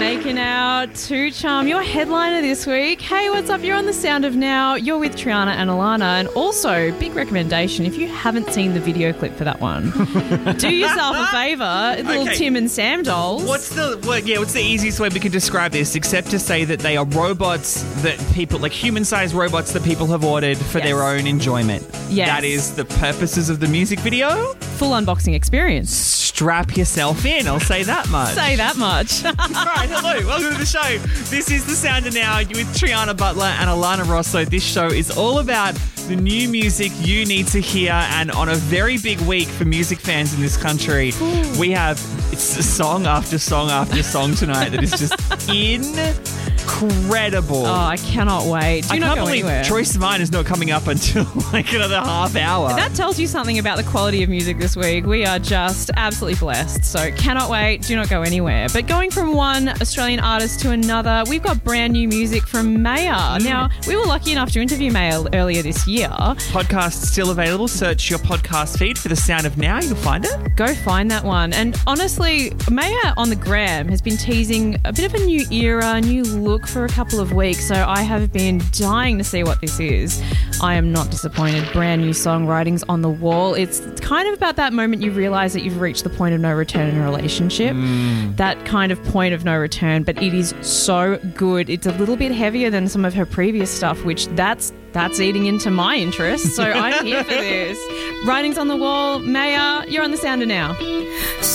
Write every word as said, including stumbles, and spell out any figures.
Making out to Charm, your headliner this week. Hey, what's up? You're on the Sound of Now. You're with Triana and Alana. And also, big recommendation, if you haven't seen the video clip for that one, do yourself a favour. Little Okay. Tim and Sam dolls. What's the what, yeah? What's the easiest way we could describe this, except to say that they are robots that people, like human-sized robots that people have ordered for Yes. their own enjoyment. Yes. That is the purposes of the music video. Full unboxing experience. Strap yourself in. I'll say that much. Say that much. All right, hello, welcome to the show. This is The Sound of Now with Triana Butler and Alana Rosso. This show is all about the new music you need to hear, and on a very big week for music fans in this country, Ooh. we have it's song after song after song tonight that is just incredible. Oh, I cannot wait. Do I not can't go believe anywhere. Choice of Mine is not coming up until like another half hour. That tells you something about the quality of music this week. We are just absolutely blessed. So cannot wait. Do not go anywhere. But going from one Australian artist to another, we've got brand new music from Maya. Mm. Now, we were lucky enough to interview Maya earlier this year. Podcast still available. Search your podcast feed for The Sound of Now. You'll find it. Go find that one. And honestly, Maya on the gram has been teasing a bit of a new era, a new look for a couple of weeks. So I have been dying to see what this is. I am not disappointed. Brand new songwriting's on the wall. It's kind of about that moment you realise that you've reached the point of no return in a relationship. Mm. That kind of point of no return. But it is so good. It's a little bit heavier than some of her previous stuff, which that's that's eating into my interest. So I'm here for this. Writing's on the wall. Maya, you're on The Sounder Now.